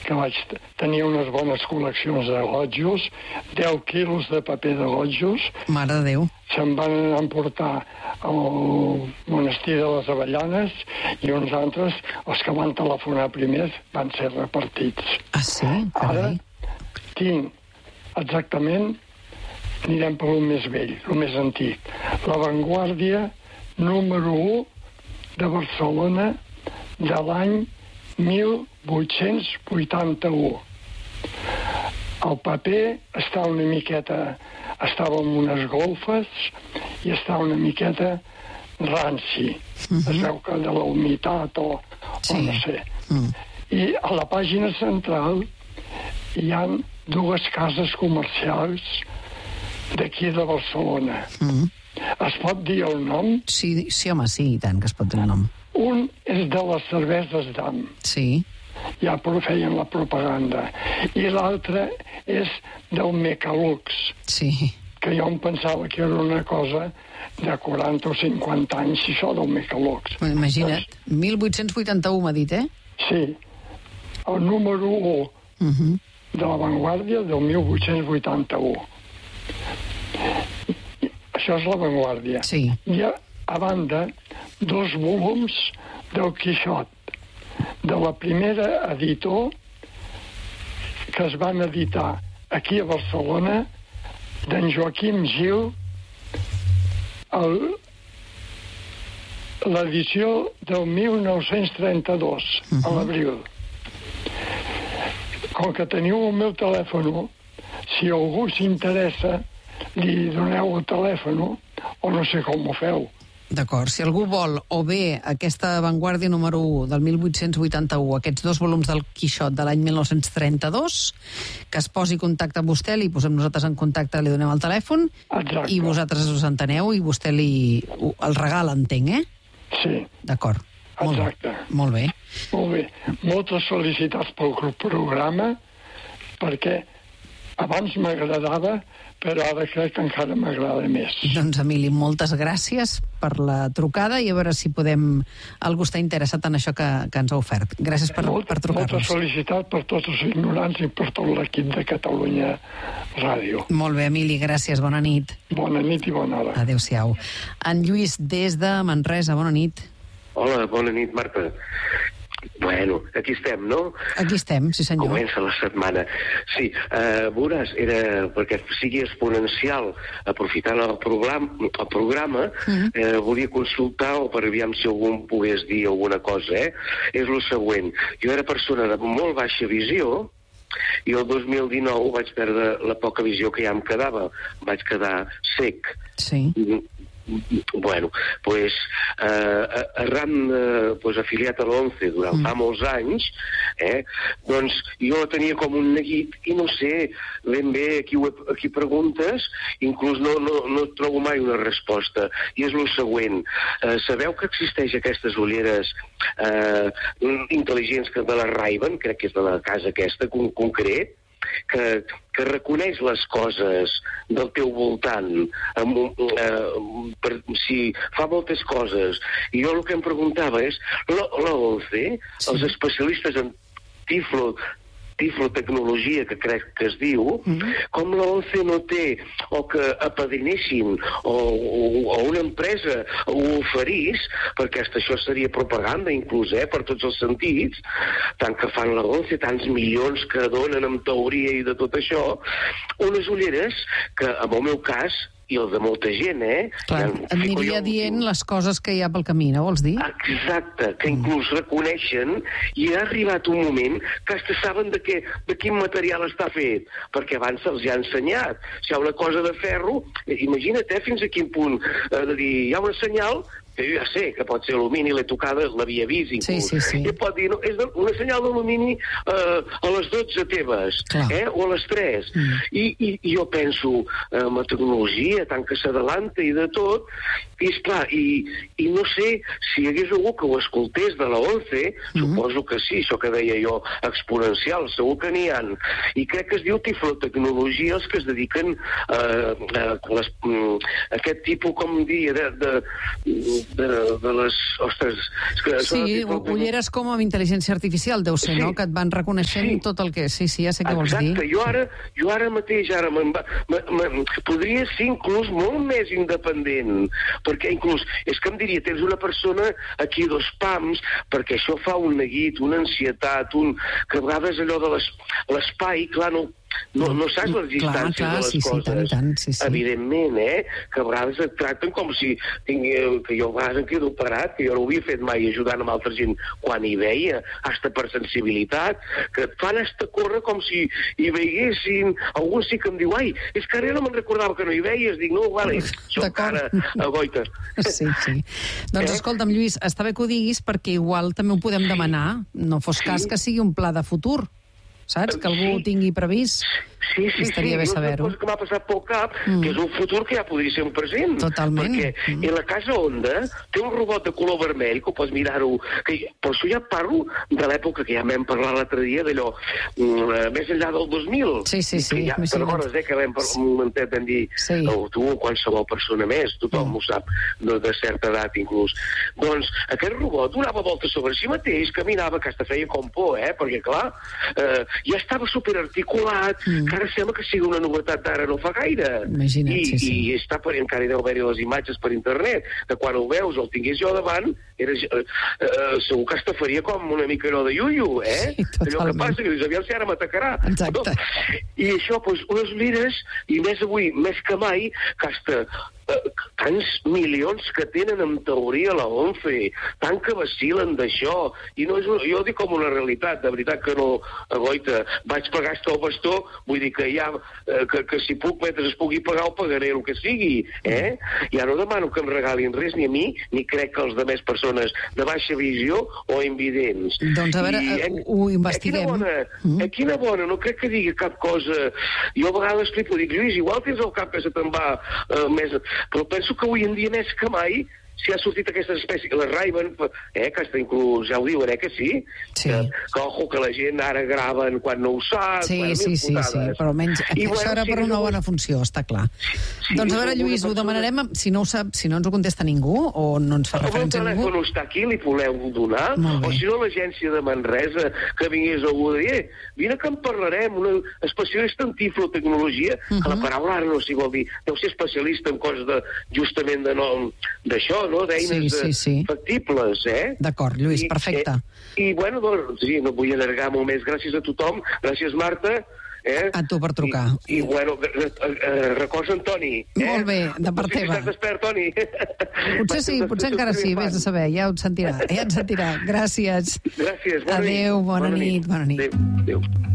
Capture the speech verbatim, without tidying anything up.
que vaig tenir unes bones col·leccions de gotjos, deu quilos de paper de gotjos. Mare de Déu. Se'n van emportar al monestir de les Avellanes i uns altres, els que van telefonar primers, van ser repartits. Ah, sí? Ara tinc exactament, anirem per lo més vell, lo més antic, La Vanguardia número u de Barcelona de l'any mil vuit-cents vuitanta-u. El paper està una miqueta, estava amb unes golfes i està una miqueta ranci. Uh-huh. Es veu que de la humitat o, sí. o no sé. Uh-huh. I a la pàgina central hi ha dues cases comercials d'aquí de Barcelona. Uh-huh. Es pot dir el nom? Sí, sí, home, sí, i tant que es pot dir el nom. Un és de les cerveses d'Am. Sí. Ja feien la propaganda. I l'altre és del Mecalux. Sí. Que jo em pensava que era una cosa de quaranta o cinquanta anys, això del Mecalux. Bueno, imagina't, doncs, mil vuit-cents vuitanta-u m'ha dit, eh? Sí. El número u uh-huh. de La Vanguardia del mil vuit-cents vuitanta-u. Això és La Vanguardia. Sí. I a, a banda, dos volums del Quixot, de la primera editor que es van editar aquí a Barcelona, d'en Joaquim Gil, el, l'edició del mil nou-cents trenta-dos, uh-huh. a l'abril. Com que teniu el meu telèfon, si algú s'interessa, li doneu el telèfon, o no sé com ho feu. D'acord, si algú vol o bé aquesta Vanguardia número u del mil vuit-cents vuitanta-u, aquests dos volums del Quixot de l'any mil nou-cents trenta-dos, que es posi en contacte amb vostè, li posem nosaltres en contacte, li donem el telèfon. Exacte. I vosaltres us enteneu i vostè li el regala, entenc, eh? Sí. D'acord. Exacte. Molt bé. Molt bé. Moltes felicitats pel programa, perquè abans m'agradava, però ara crec que encara m'agrada més. Doncs, Emili, moltes gràcies per la trucada i a veure si podem... algú està interessat en això que, que ens ha ofert. Gràcies per, Molt, per trucar-nos. Moltes felicitats per tots els ignorants i per tot l'equip de Catalunya Ràdio. Molt bé, Emili, gràcies. Bona nit. Bona nit i bona hora. Adéu-siau. En Lluís, des de Manresa, bona nit. Hola, bona nit, Marta. Bueno, aquí estem, no? Aquí estem, sí senyor. Comença la setmana. Sí, eh, veuràs, era perquè sigui exponencial, aprofitant el programa, el programa uh-huh. eh, volia consultar o per aviam si algú em pogués dir alguna cosa, eh? És el següent. Jo era persona de molt baixa visió i el dos mil dinou vaig perdre la poca visió que ja em quedava. Vaig quedar cec. Sí. Bueno, pues eh, arran eh, pues, afiliat a l'ONCE durant mm. fa molts anys, eh, doncs jo tenia com un neguit i no sé ben bé a qui, ho, a qui preguntes, inclús no, no, no trobo mai una resposta, i és el següent. Eh, sabeu que existeix aquestes ulleres eh, intel·ligents que de la Ray-Ban, crec que és de la casa aquesta en concret, que, que reconeix les coses del teu voltant, amb, eh, per, si fa moltes coses. I jo el que em preguntava és, la, la ONCE, sí. els especialistes en tiflo, tiflotecnologia, que crec que es diu, mm-hmm. com la ONCE no té, o que apadrinessin, o, o, o una empresa ho oferís, perquè això seria propaganda, inclús, eh, per tots els sentits, tant que fan la ONCE, tants milions que donen en teoria i de tot això, unes ulleres que, en el meu cas, i el de molta gent, eh? Clar, et aniria jo... dient les coses que hi ha pel camí, no vols dir? Exacte, que inclús reconeixen, i ha arribat un moment que hasta saben de, què, de quin material està fet, perquè abans se'ls ha ensenyat. Si hi ha una cosa de ferro, imagina't, eh, fins a quin punt, eh, de dir, hi ha un senyal que jo ja sé que pot ser alumini, l'he tocada, l'havia vist inclús. Sí, sí, sí. I pot dir, no, és una senyal d'alumini eh, a les dotze teves, eh, o a les tres. Mm. I, i, I jo penso, eh, amb la tecnologia, tant que s'adalanta i de tot, i esclar, i, i no sé si hi hagués algú que ho escoltés de la ONCE, mm. suposo que sí, això que deia jo, exponencial, segur que n'hi ha. I crec que es diu tiflotecnologia, els que es dediquen eh, a, les, a aquest tipus, com dir, de, de de, de les... Ostres... És que sí, ulleres com amb intel·ligència artificial, deu ser, sí, no? Que et van reconeixent sí. tot el que... Sí, sí, ja sé què vols dir. Exacte, jo ara, jo ara mateix, ara va, me, me, podria ser inclús molt més independent, perquè inclús, és que em diria, tens una persona aquí a dos pams, perquè això fa un neguit, una ansietat, un... que a vegades allò de l'espai, clar, no... No, no saps les distàncies clar, clar, de les sí, coses. Sí, tant, tant, sí, sí. Evidentment, eh? Que a vegades et tracten com si tingui, que jo a vegades em quedo parat, que jo no ho havia fet mai ajudant amb altra gent quan hi veia, hasta per sensibilitat, que et fan hasta córrer com si hi veiessin. Algú sí que em diu, ai, és que ara no me'n recordava que no hi veies. Dic, no, vale, soc ara a goita. Sí, sí. Doncs eh? Escolta'm, Lluís, està bé que ho diguis perquè igual també ho podem demanar. No fos sí. cas que sigui un pla de futur. Saps? Que algú ho tingui previst. Sí, sí, estaria sí. bé saber-ho. És una cosa que m'ha passat pel cap, mm. que és un futur que ja podria ser un present. Totalment. Perquè mm. en la casa Onda té un robot de color vermell, que ho pots mirar-ho... Que, per això ja parlo de l'època que ja vam parlar l'altre dia, d'allò, mm, més enllà del dos mil. Sí, sí, sí. Ja, te'n recordes, eh, que vam, sí. un momentet vam dir, sí. oh, tu o qualsevol persona més, tothom mm. ho sap, de, de certa edat inclús. Doncs aquest robot donava voltes sobre si mateix, caminava, que hasta feia com por, eh? Perquè, clar, eh, ja estava superarticulat, mm. que ara sembla que sigui una novetat d'ara no fa gaire. Imagina't, I, sí, sí. I està per, encara hi deu haver-hi les imatges per internet, que quan ho veus o el tingués jo davant, era, eh, eh, segur que hasta faria com una mica no de iuiu, eh? Sí, allò que passa, que dius, aviam si ara m'atacarà. Exacte. No? I això, doncs, unes mires, i més avui, més que mai, que hasta eh, tants milions que tenen en teoria la ONCE, tant que vacilen d'això, i no és, jo ho dic com una realitat, de veritat que no, goita, vaig pagar hasta el bastó, vull dir que ja, eh, que, que si puc, mentre es pugui pagar, ho pagaré el que sigui, eh? Ja no demano que em regalin res, ni a mi, ni crec que els de més persones de baixa visió o invidents. Doncs a veure, I, eh, ho investiguem. Eh, quina bona, mm. eh, quina bona, no crec que digui cap cosa. Jo a vegades flipo, dic, Lluís, igual tens el cap que se te'n va eh, més... Però penso que avui en dia més que mai si ha sortit aquestes espècies, la Ray-Ban, eh, que està inclús, ja ho diuen, eh, que sí? Sí. Que, que, ojo, que la gent ara graven quan no ho sap. Sí, bueno, sí, sí, sí, però almenys I, això bueno, era per una bona funció, està clar. Sí, sí, doncs a veure, Lluís, ho demanarem, si no ho sap, si no ens ho contesta ningú, o no ens fa referència a ningú. El telèfon està aquí, li voleu donar, o si no l'agència de Manresa, que vingués algú a dir, eh, vine que en parlarem, una especialista en tiflotecnologia, uh -huh. que la paraula ara no s'hi vol dir, deu ser especialista en coses de, justament de no, d'això, no? D'eines sí, sí, sí. factibles, eh? D'acord, Lluís, I, perfecte. Eh, I, bueno, doncs, sí, no vull allargar molt més. Gràcies a tothom. Gràcies, Marta. Eh? A tu per trucar. I, i bueno, eh, records en Toni. Eh? Molt bé, de part teva. No sé si despert, Toni. Potser sí, potser encara sí, vés a saber, ja et sentirà. Ja et sentirà. Gràcies. Gràcies, bona Adéu, nit. bona, bona nit. Bona nit. Adéu. Adéu.